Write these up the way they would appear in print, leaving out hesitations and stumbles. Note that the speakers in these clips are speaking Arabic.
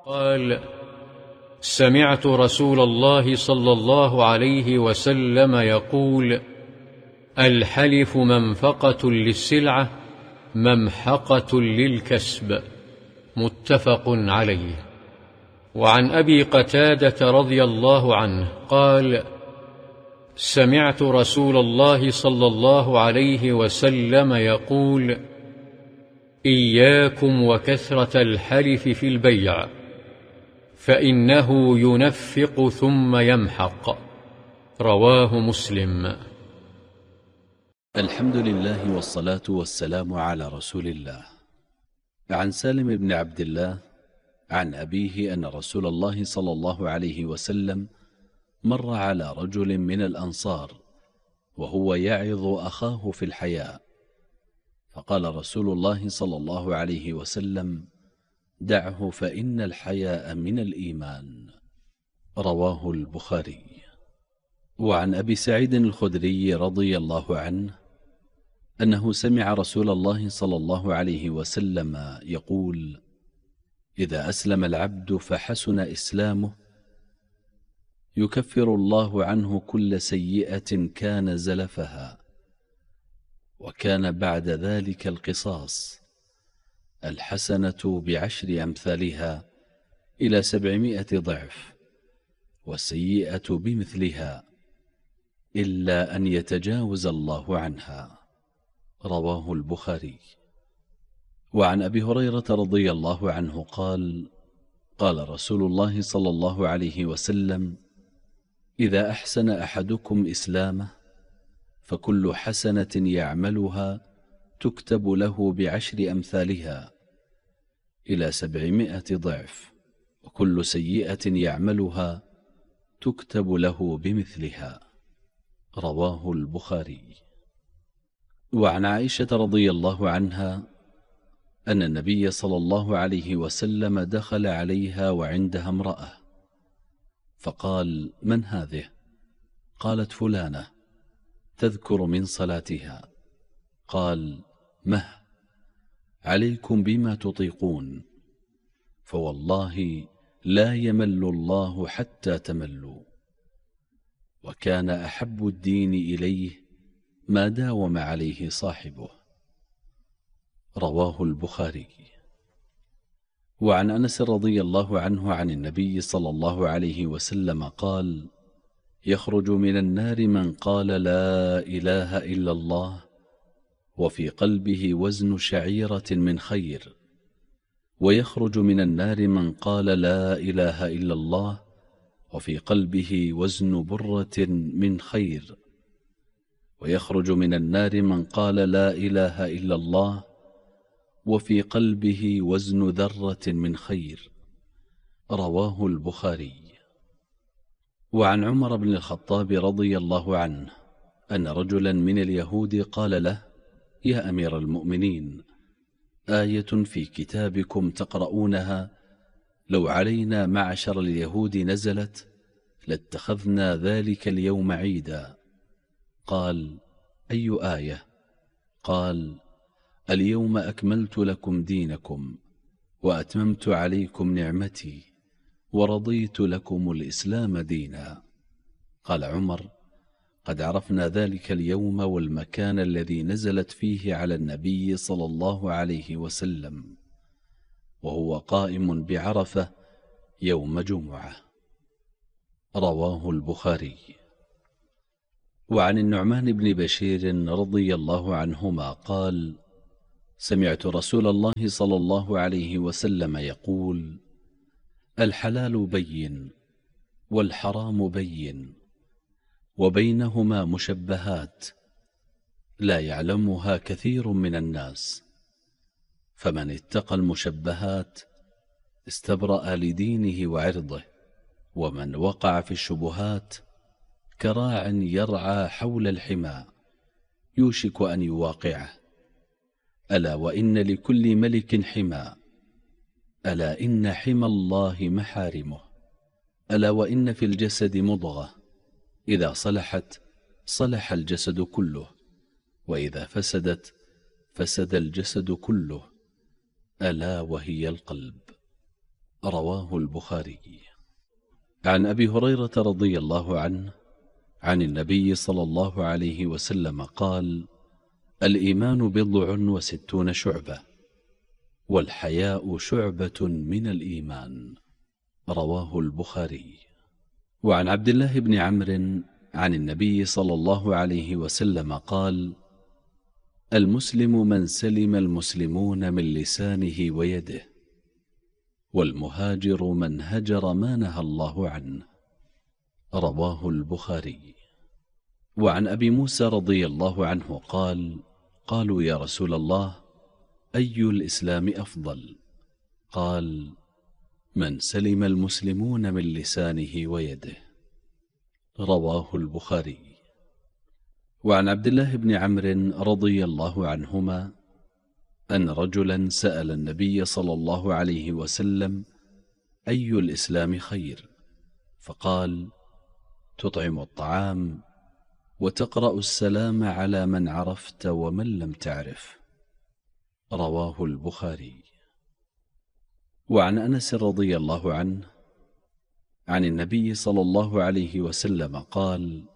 قال: سمعت رسول الله صلى الله عليه وسلم يقول: الحلف منفقة للسلعة ممحقة للكسب. متفق عليه. وعن أبي قتادة رضي الله عنه قال: سمعت رسول الله صلى الله عليه وسلم يقول: إياكم وكثرة الحلف في البيع، فإنه ينفق ثم يمحق. رواه مسلم. الحمد لله والصلاة والسلام على رسول الله. عن سالم بن عبد الله عن أبيه أن رسول الله صلى الله عليه وسلم مر على رجل من الأنصار وهو يعظ أخاه في الحياء، فقال رسول الله صلى الله عليه وسلم: دعه فإن الحياء من الإيمان. رواه البخاري. وعن أبي سعيد الخدري رضي الله عنه أنه سمع رسول الله صلى الله عليه وسلم يقول: إذا أسلم العبد فحسن إسلامه يكفر الله عنه كل سيئة كان زلفها، وكان بعد ذلك القصاص، الحسنة بعشر أمثالها إلى 700 ضعف، والسيئة بمثلها إلا أن يتجاوز الله عنها. رواه البخاري. وعن أبي هريرة رضي الله عنه قال: قال رسول الله صلى الله عليه وسلم: إذا أحسن أحدكم إسلامه فكل حسنة يعملها تكتب له بعشر أمثالها إلى 700 ضعف، وكل سيئة يعملها تكتب له بمثلها. رواه البخاري. وعن عائشة رضي الله عنها أن النبي صلى الله عليه وسلم دخل عليها وعندها امرأة، فقال: من هذه؟ قالت: فلانة، تذكر من صلاتها. قال: مه، عليكم بما تطيقون، فوالله لا يمل الله حتى تملوا. وكان أحب الدين إليه ما داوم عليه صاحبه. رواه البخاري. وعن أنس رضي الله عنه عن النبي صلى الله عليه وسلم قال: يخرج من النار من قال لا إله إلا الله وفي قلبه وزن شعيرة من خير، ويخرج من النار من قال لا إله إلا الله وفي قلبه وزن برة من خير، ويخرج من النار من قال لا إله إلا الله وفي قلبه وزن ذرة من خير. رواه البخاري. وعن عمر بن الخطاب رضي الله عنه أن رجلا من اليهود قال له: يا أمير المؤمنين، آية في كتابكم تقرؤونها لو علينا معشر اليهود نزلت لاتخذنا ذلك اليوم عيدا. قال: أي آية؟ قال: اليوم أكملت لكم دينكم وأتممت عليكم نعمتي ورضيت لكم الإسلام دينا. قال عمر: قد عرفنا ذلك اليوم والمكان الذي نزلت فيه على النبي صلى الله عليه وسلم، وهو قائم بعرفة يوم جمعة. رواه البخاري. وعن النعمان بن بشير رضي الله عنهما قال: سمعت رسول الله صلى الله عليه وسلم يقول: الحلال بين والحرام بين وبينهما مشبهات لا يعلمها كثير من الناس، فمن اتقى المشبهات استبرأ لدينه وعرضه، ومن وقع في الشبهات كراع يرعى حول الحمى يوشك أن يواقعه. ألا وإن لكل ملك حمى، ألا إن حمى الله محارمه. ألا وإن في الجسد مضغة إذا صلحت صلح الجسد كله، وإذا فسدت فسد الجسد كله، ألا وهي القلب. رواه البخاري. عن أبي هريرة رضي الله عنه عن النبي صلى الله عليه وسلم قال: الإيمان 60 شعبة، والحياء شعبة من الإيمان. رواه البخاري. وعن عبد الله بن عمرو عن النبي صلى الله عليه وسلم قال: المسلم من سلم المسلمون من لسانه ويده، والمهاجر من هجر ما نهى الله عنه. رواه البخاري. وعن أبي موسى رضي الله عنه قال: قالوا يا رسول الله، أي الإسلام أفضل؟ قال: من سلم المسلمون من لسانه ويده. رواه البخاري. وعن عبد الله بن عمرو رضي الله عنهما أن رجلا سأل النبي صلى الله عليه وسلم: أي الإسلام خير؟ فقال: تطعم الطعام، وتقرأ السلام على من عرفت ومن لم تعرف. رواه البخاري. وعن أنس رضي الله عنه عن النبي صلى الله عليه وسلم قال: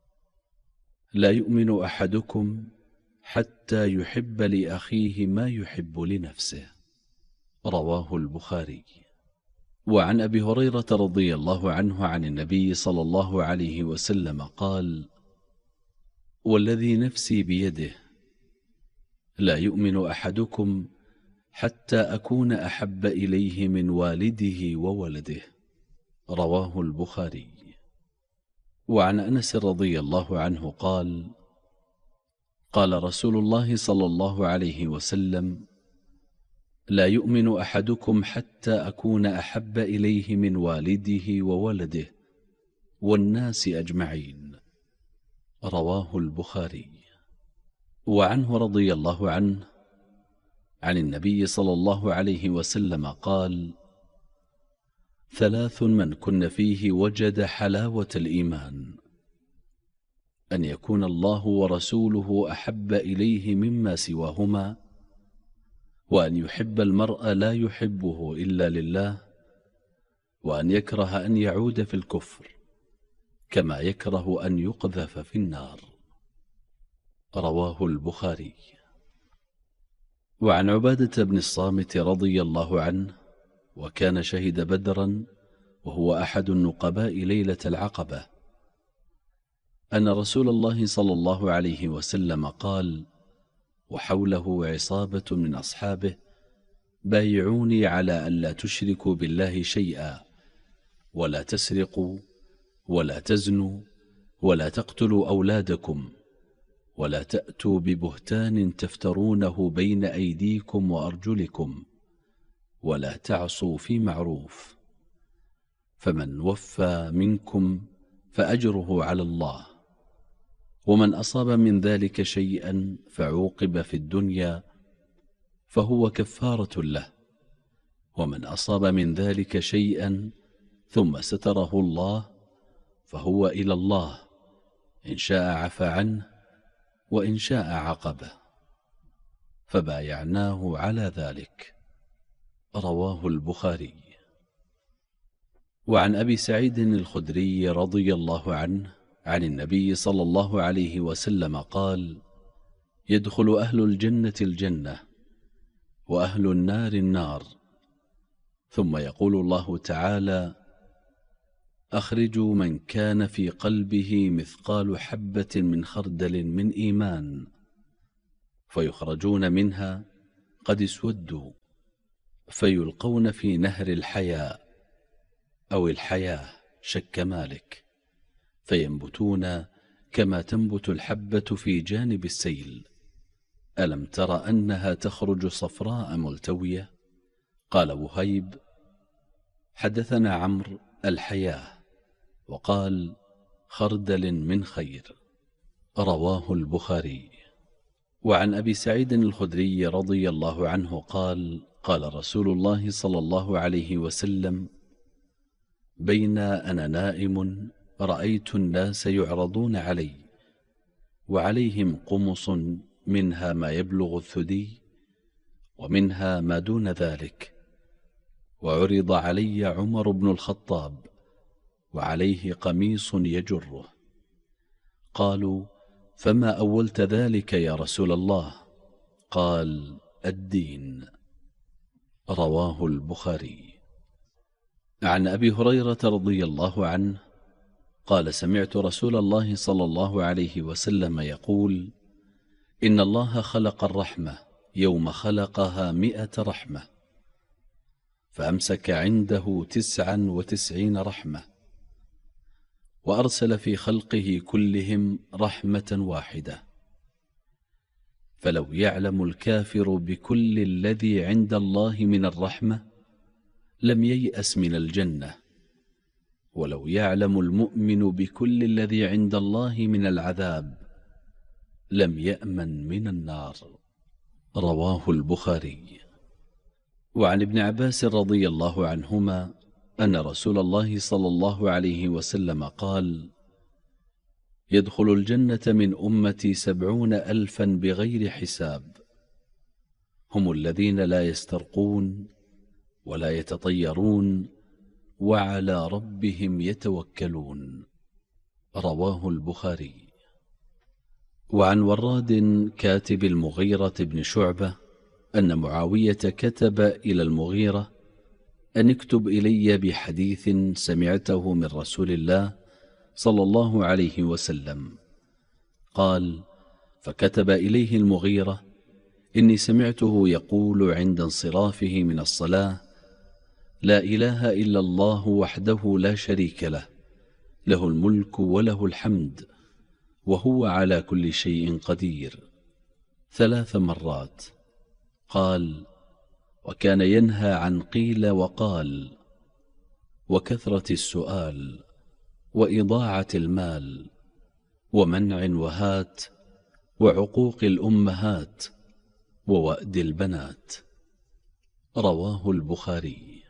لا يؤمن أحدكم حتى يحب لأخيه ما يحب لنفسه. رواه البخاري. وعن أبي هريرة رضي الله عنه عن النبي صلى الله عليه وسلم قال: والذي نفسي بيده لا يؤمن أحدكم حتى أكون أحب إليه من والده وولده. رواه البخاري. وعن أنس رضي الله عنه قال: قال رسول الله صلى الله عليه وسلم: لا يؤمن أحدكم حتى أكون أحب إليه من والده وولده والناس أجمعين. رواه البخاري. وعنه رضي الله عنه عن النبي صلى الله عليه وسلم قال: ثلاث من كن فيه وجد حلاوة الإيمان: أن يكون الله ورسوله أحب إليه مما سواهما، وأن يحب المرء لا يحبه إلا لله، وأن يكره أن يعود في الكفر كما يكره أن يقذف في النار. رواه البخاري. وعن عبادة بن الصامت رضي الله عنه، وكان شهد بدرا وهو أحد النقباء ليلة العقبة، أن رسول الله صلى الله عليه وسلم قال وحوله عصابة من أصحابه: بايعوني على أن لا تشركوا بالله شيئا، ولا تسرقوا، ولا تزنوا، ولا تقتلوا أولادكم، ولا تأتوا ببهتان تفترونه بين أيديكم وأرجلكم، ولا تعصوا في معروف. فمن وفى منكم فأجره على الله، ومن أصاب من ذلك شيئا فعوقب في الدنيا فهو كفارة له، ومن أصاب من ذلك شيئا ثم ستره الله فهو إلى الله، إن شاء عفى عنه وإن شاء عقبه. فبايعناه على ذلك. رواه البخاري. وعن أبي سعيد الخدري رضي الله عنه عن النبي صلى الله عليه وسلم قال: يدخل أهل الجنة الجنة، وأهل النار النار، ثم يقول الله تعالى: أخرجوا من كان في قلبه مثقال حبة من خردل من إيمان، فيخرجون منها قد اسودوا، فيلقون في نهر الحياء أو الحياة، شك مالك، فينبتون كما تنبت الحبة في جانب السيل. ألم تر أنها تخرج صفراء ملتوية؟ قال وهيب: حدثنا عمرو الحياة، وقال: خردل من خير. رواه البخاري. وعن أبي سعيد الخدري رضي الله عنه قال: قال رسول الله صلى الله عليه وسلم: بين أنا نائم رأيت الناس يعرضون علي، وعليهم قمص منها ما يبلغ الثدي، ومنها ما دون ذلك، وعرض علي عمر بن الخطاب وعليه قميص يجره. قالوا: فما أولت ذلك يا رسول الله؟ قال: الدين. رواه البخاري. عن أبي هريرة رضي الله عنه قال: سمعت رسول الله صلى الله عليه وسلم يقول: إن الله خلق الرحمة يوم خلقها 100 رحمة، فأمسك عنده 99 رحمة، وأرسل في خلقه كلهم رحمة واحدة. فلو يعلم الكافر بكل الذي عند الله من الرحمة لم ييأس من الجنة، ولو يعلم المؤمن بكل الذي عند الله من العذاب لم يأمن من النار. رواه البخاري. وعن ابن عباس رضي الله عنهما أن رسول الله صلى الله عليه وسلم قال: يدخل الجنة من أمتي 70,000 بغير حساب، هم الذين لا يسترقون ولا يتطيرون وعلى ربهم يتوكلون. رواه البخاري. وعن وراد كاتب المغيرة بن شعبة أن معاوية كتب إلى المغيرة أن اكتب إلي بحديث سمعته من رسول الله صلى الله عليه وسلم. قال: فكتب إليه المغيرة: إني سمعته يقول عند انصرافه من الصلاة: لا إله إلا الله وحده لا شريك له، له الملك وله الحمد وهو على كل شيء قدير، 3 مرات. قال: وكان ينهى عن قيل وقال، وكثرة السؤال، وإضاعة المال، ومنع وهات، وعقوق الأمهات، ووأد البنات. رواه البخاري.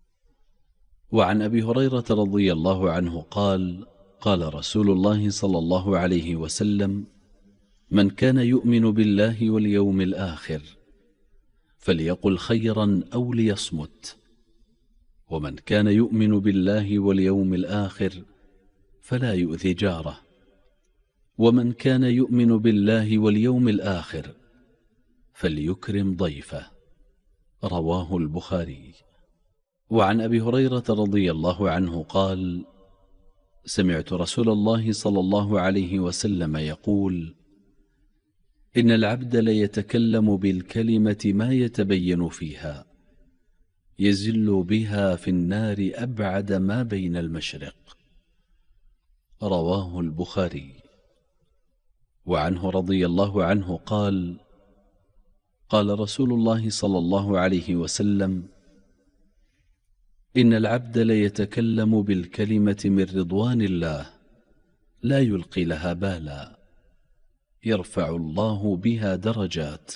وعن أبي هريرة رضي الله عنه قال: قال رسول الله صلى الله عليه وسلم: من كان يؤمن بالله واليوم الآخر فليقل خيرا أو ليصمت، ومن كان يؤمن بالله واليوم الآخر فلا يؤذي جاره، ومن كان يؤمن بالله واليوم الآخر فليكرم ضيفه. رواه البخاري. وعن أبي هريرة رضي الله عنه قال: سمعت رسول الله صلى الله عليه وسلم يقول: إن العبد ليتكلم بالكلمة ما يتبين فيها، يزل بها في النار أبعد ما بين المشرق. رواه البخاري. وعنه رضي الله عنه قال: قال رسول الله صلى الله عليه وسلم: إن العبد ليتكلم بالكلمة من رضوان الله لا يلقي لها بالا، يرفع الله بها درجات.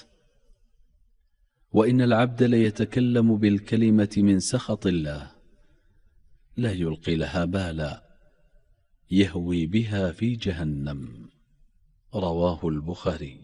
وإن العبد ليتكلم بالكلمة من سخط الله لا يلقي لها بالا، يهوي بها في جهنم. رواه البخاري.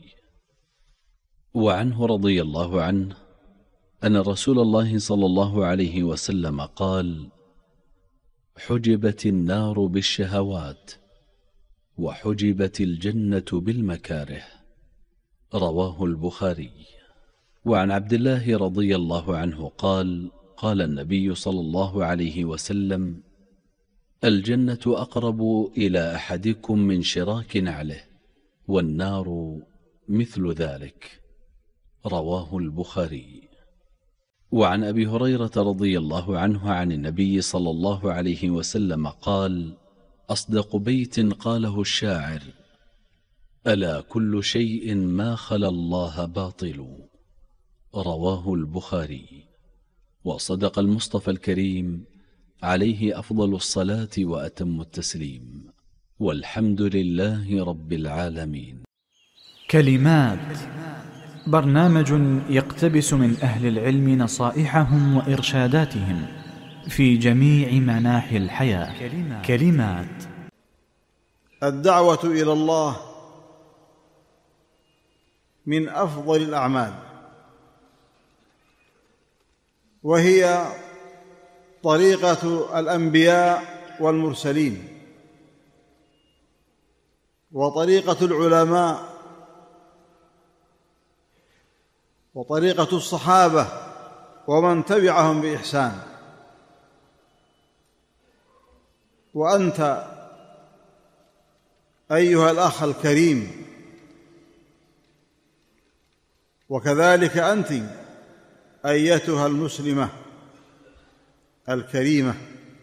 وعنه رضي الله عنه أن رسول الله صلى الله عليه وسلم قال: حجبت النار بالشهوات، وحجبت الجنة بالمكاره. رواه البخاري. وعن عبد الله رضي الله عنه قال: قال النبي صلى الله عليه وسلم: الجنة أقرب إلى أحدكم من شراك نعله، والنار مثل ذلك. رواه البخاري. وعن أبي هريرة رضي الله عنه عن النبي صلى الله عليه وسلم قال: أصدق بيت قاله الشاعر: ألا كل شيء ما خلا الله باطل. رواه البخاري. وصدق المصطفى الكريم عليه أفضل الصلاة وأتم التسليم، والحمد لله رب العالمين. كلمات، برنامج يقتبس من أهل العلم نصائحهم وإرشاداتهم في جميع مناحي الحياة. كلمات. الدعوة إلى الله من أفضل الأعمال، وهي طريقة الأنبياء والمرسلين، وطريقة العلماء، وطريقة الصحابة ومن تبعهم بإحسان. وأنت أيها الأخ الكريم، وكذلك أنت أيتها المسلمة الكريمة،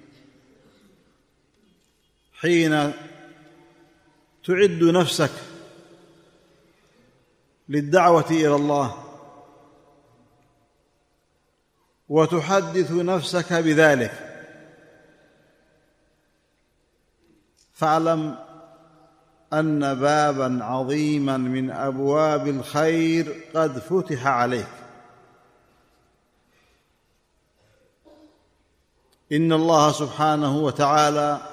حين تعد نفسك للدعوة إلى الله وتحدث نفسك بذلك، فاعلم أن بابا عظيما من أبواب الخير قد فتح عليك. إن الله سبحانه وتعالى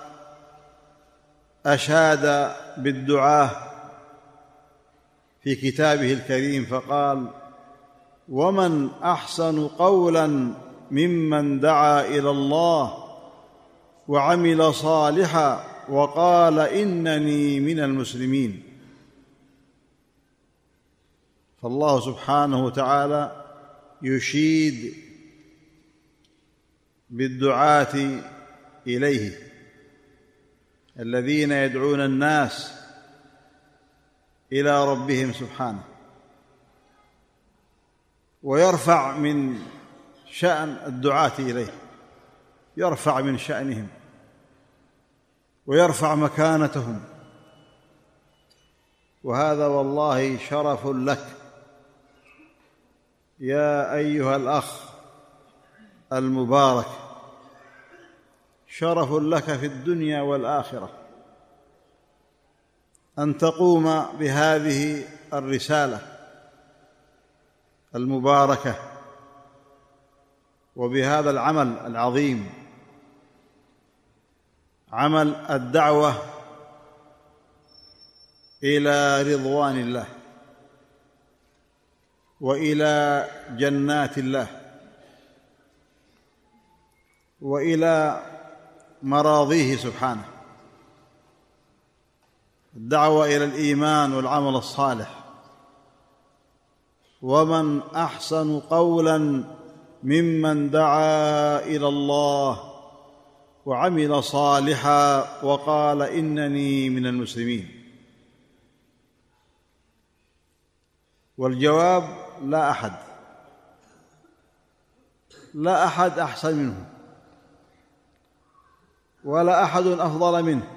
أشاد بالدعاة في كتابه الكريم فقال: ومن أحسن قولا ممن دعا إلى الله وعمل صالحا وقال إنني من المسلمين. فالله سبحانه وتعالى يشيد بالدعاة إليه الذين يدعون الناس إلى ربهم سبحانه، ويرفع من شأن الدعاة إليه، يرفع من شأنهم ويرفع مكانتهم، وهذا والله شرف لك يا أيها الأخ المبارك، شرف لك في الدنيا والآخرة أن تقوم بهذه الرسالة المباركة وبهذا العمل العظيم، عمل الدعوة إلى رضوان الله وإلى جنات الله وإلى مراضيه سبحانه، الدعوة إلى الإيمان والعمل الصالح. ومن أحسن قولا ممن دعا إلى الله وعمل صالحا وقال إنني من المسلمين. والجواب: لا أحد أحسن منه، ولا أحد أفضل منه.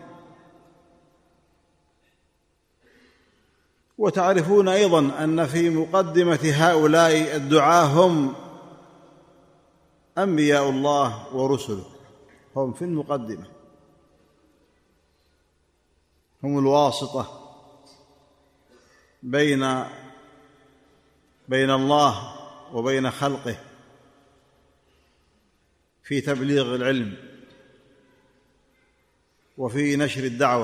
وتعرفون أيضا أن في مقدمة هؤلاء الدعاة هم أنبياء الله ورسله، هم في المقدمة، هم الواسطة بين الله وبين خلقه في تبليغ العلم وفي نشر الدعوة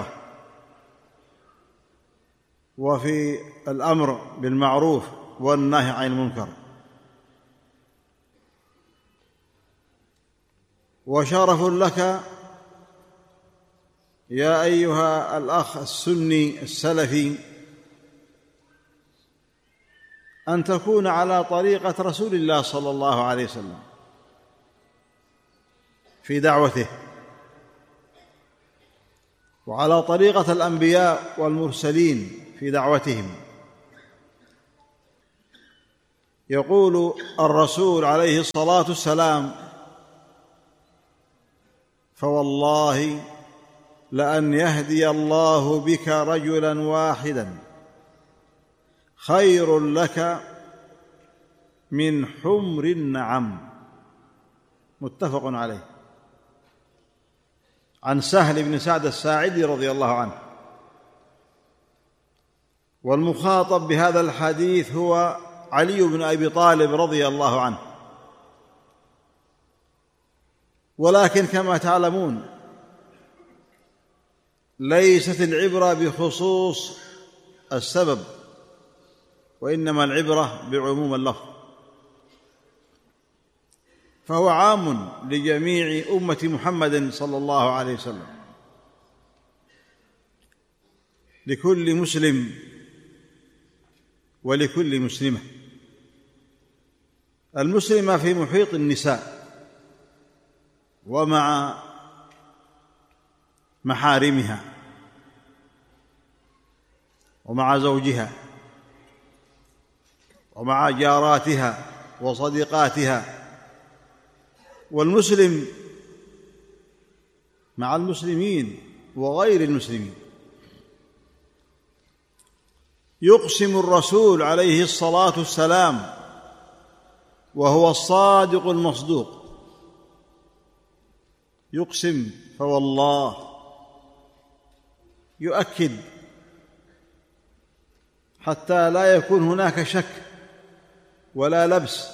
وفي الأمر بالمعروف والنهي عن المنكر. وشرف لك يا أيها الأخ السني السلفي أن تكون على طريقة رسول الله صلى الله عليه وسلم في دعوته، وعلى طريقة الأنبياء والمرسلين في دعوتهم. يقول الرسول عليه الصلاة والسلام: فوالله لأن يهدي الله بك رجلا واحدا خير لك من حمر النعم. متفق عليه. عن سهل بن سعد الساعدي رضي الله عنه. والمخاطب بهذا الحديث هو علي بن أبي طالب رضي الله عنه. ولكن كما تعلمون ليست العبرة بخصوص السبب، وإنما العبرة بعموم اللفظ. فهو عام لجميع أمة محمد صلى الله عليه وسلم، لكل مسلم ولكل مسلمة. المسلمة في محيط النساء ومع محارمها ومع زوجها ومع جاراتها وصديقاتها، والمسلم مع المسلمين وغير المسلمين. يقسم الرسول عليه الصلاة والسلام وهو الصادق المصدوق، يقسم فوالله، يؤكد حتى لا يكون هناك شك ولا لبس،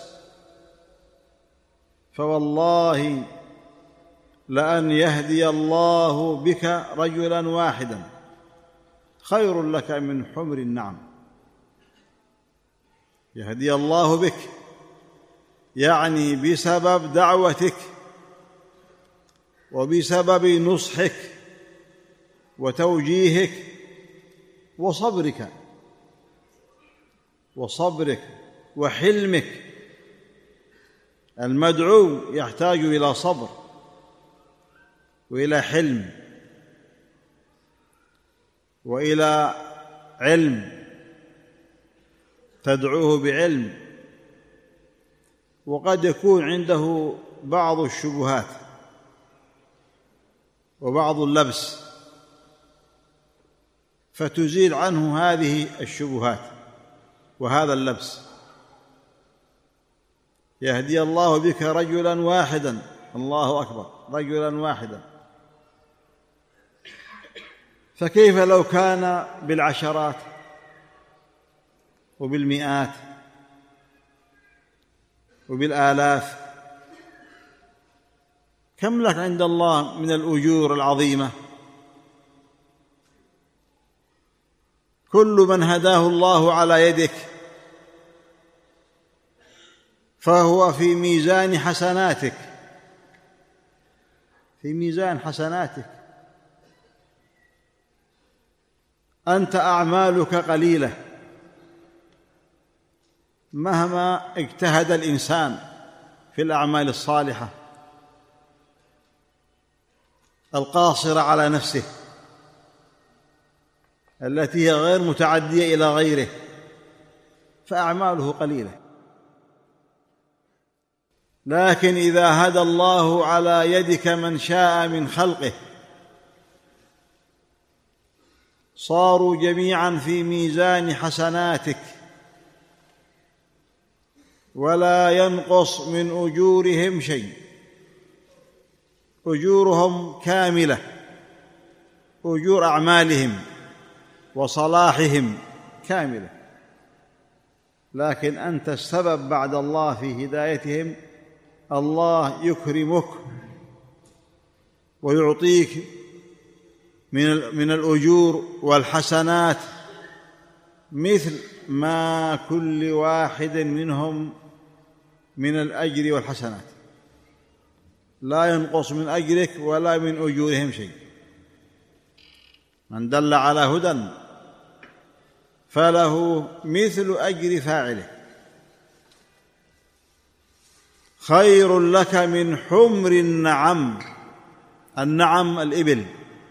فوالله لأن يهدي الله بك رجلا واحدا خير لك من حمر النعم. يهدي الله بك يعني بسبب دعوتك وبسبب نصحك وتوجيهك وصبرك وحلمك. المدعو يحتاج إلى صبر وإلى حلم وإلى علم، تدعوه بعلم، وقد يكون عنده بعض الشبهات وبعض اللبس، فتزيل عنه هذه الشبهات وهذا اللبس. يهدي الله بك رجلا واحدا، الله أكبر، رجلا واحدا، فكيف لو كان بالعشرات وبالمئات وبالآلاف؟ كم لك عند الله من الأجور العظيمة؟ كل من هداه الله على يدك فهو في ميزان حسناتك، في ميزان حسناتك. أنت أعمالك قليلة مهما اجتهد الإنسان في الأعمال الصالحة القاصرة على نفسه التي هي غير متعدية إلى غيره، فأعماله قليلة. لكن إذا هدى الله على يدك من شاء من خلقه صاروا جميعا في ميزان حسناتك، ولا ينقص من أجورهم شيء، أجورهم كاملة، أجور أعمالهم وصلاحهم كاملة. لكن أنت السبب بعد الله في هدايتهم، الله يكرمك ويعطيك من الأجور والحسنات مثل ما كل واحد منهم من الأجر والحسنات، لا ينقص من أجرك ولا من أجورهم شيء. من دل على هدى فله مثل أجر فاعله، خير لك من حمر النعم. النعم الإبل،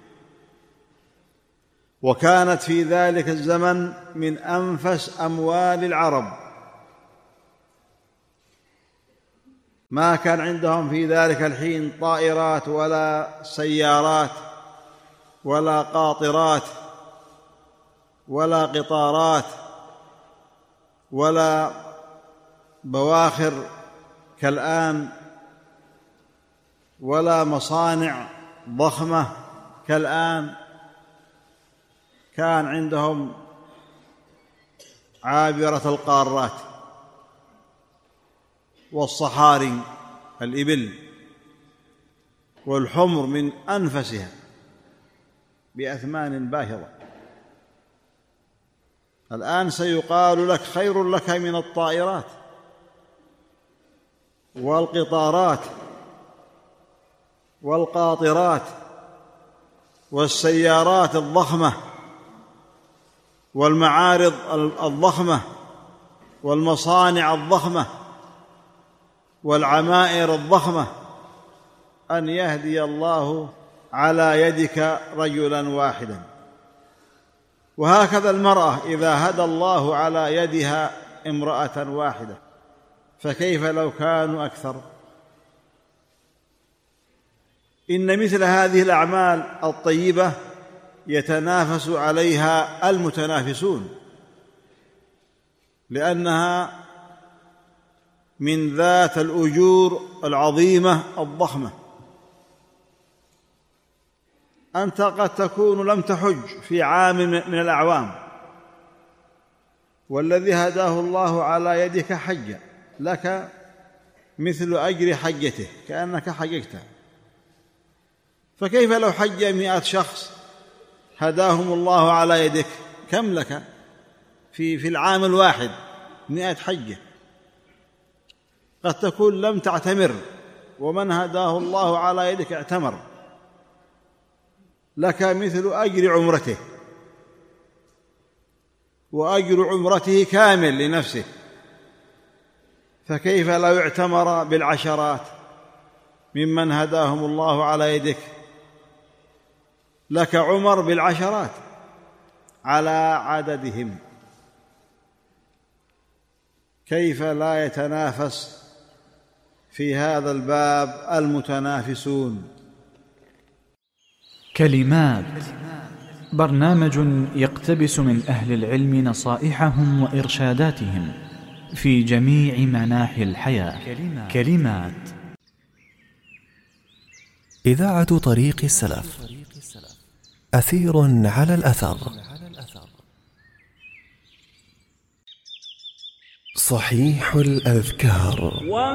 وكانت في ذلك الزمن من أنفس أموال العرب، ما كان عندهم في ذلك الحين طائرات ولا سيارات ولا قاطرات ولا قطارات ولا بواخر كالآن ولا مصانع ضخمة كالآن. كان عندهم عابرة القارات والصحاري الإبل، والحمر من أنفسها بأثمان باهظة. الآن سيقال لك خير لك من الطائرات، والقطارات والقاطرات والسيارات الضخمة والمعارض الضخمة والمصانع الضخمة والعمائر الضخمة، أن يهدي الله على يدك رجلا واحدا. وهكذا المرأة إذا هدى الله على يدها امرأة واحدة، فكيف لو كانوا أكثر؟ إن مثل هذه الأعمال الطيبة يتنافس عليها المتنافسون، لأنها من ذات الأجور العظيمة الضخمة. أنت قد تكون لم تحج في عام من الأعوام، والذي هداه الله على يدك حج لك مثل أجر حجته، كأنك حججتها. فكيف لو حج 100 شخص هداهم الله على يدك؟ كم لك في العام الواحد 100 حجة؟ قد تكون لم تعتمر، ومن هداه الله على يدك اعتمر، لك مثل أجر عمرته، وأجر عمرته كامل لنفسه. فكيف لو اعتمر بالعشرات ممن هداهم الله على يدك؟ لك عمر بالعشرات على عددهم. كيف لا يتنافس في هذا الباب المتنافسون؟ كلمات، برنامج يقتبس من أهل العلم نصائحهم وإرشاداتهم في جميع مناحي الحياة. كلمات. إذاعة طريق السلف، أثير على الأثر. صحيح الأذكار.